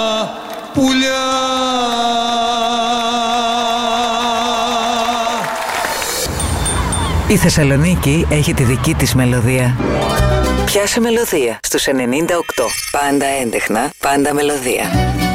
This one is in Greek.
πουλιά. Η Θεσσαλονίκη έχει τη δική της μελωδία. Πιάσε μελωδία στους 98. Πάντα έντεχνα, πάντα μελωδία.